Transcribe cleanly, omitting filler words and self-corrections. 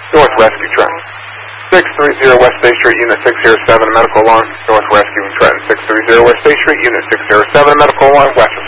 North Rescue Trenton. 630 West State Street, Unit 607, medical alarm. North Rescue Trenton. 630 West State Street, Unit 607, medical alarm. West